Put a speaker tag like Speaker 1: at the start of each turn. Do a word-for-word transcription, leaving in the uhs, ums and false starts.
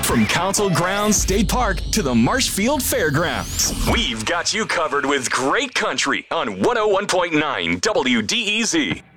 Speaker 1: From Council Grounds State Park to the Marshfield Fairgrounds, we've got you covered with great country on one oh one point nine W D E Z.